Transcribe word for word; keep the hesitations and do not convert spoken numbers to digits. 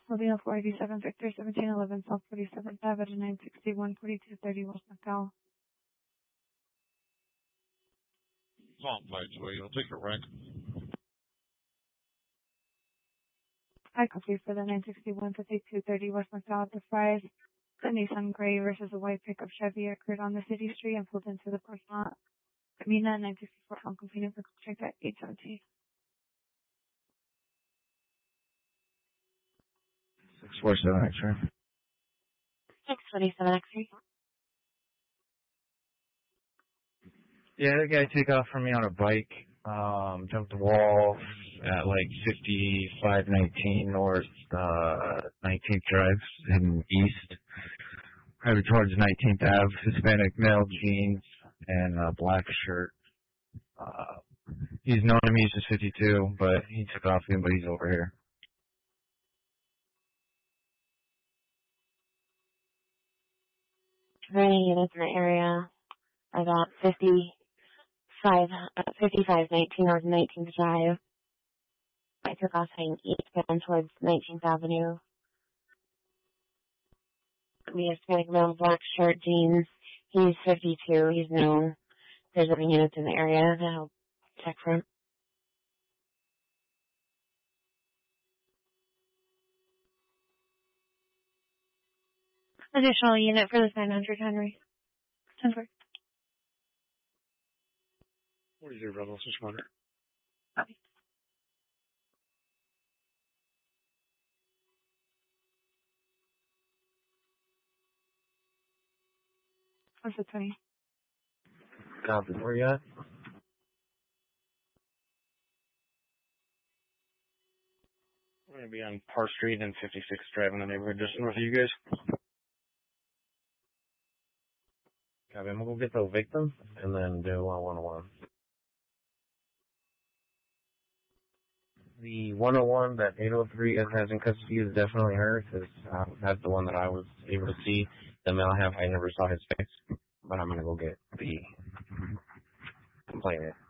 Moving four eighty-seven, Victor, seventeen eleven, South forty-seventh Avenue, nine sixty-one, forty-two thirty, West McDowell. Long Flights Way, you'll take a wreck. I copy for the nine sixty-one, fifty-two thirty, West McDowell to Fry's. The Nissan Gray versus a white pickup Chevy occurred on the city street and pulled into the parking lot. Mina, nine sixty-four, Hong Kong, Phoenix, check at eight seventeen. six forty-seven X-ray. six forty-seven X-ray. Yeah, that guy took off from me on a bike, um, jumped the wall at like fifty-five nineteen North, uh, nineteenth Drive, heading east, headed towards nineteenth Avenue, Hispanic male, jeans, and a black shirt. Uh, he's known to me, he's just fifty-two, but he took off him, but he's over here. Running units in the area about fifty-five, uh, fifty-five nineteen North nineteenth Drive. I took off heading eastbound towards nineteenth Avenue. The Hispanic male, black shirt, jeans. He's fifty-two. He's known. There's other units in the area that I'll check for him. Additional unit for the nine hundred Henry. ten four. What is your rebel, just wonder? Copy. What's the twenty? Copy. Where you at? We're going to be on Park Street and fifty-sixth Drive in the neighborhood just north of you guys. Copy. I'm going to go get the victim and then do one oh one. The one oh one that eight oh three has in custody is definitely her, because uh, that's the one that I was able to see. The male I have, I never saw his face, but I'm going to go get the complainant.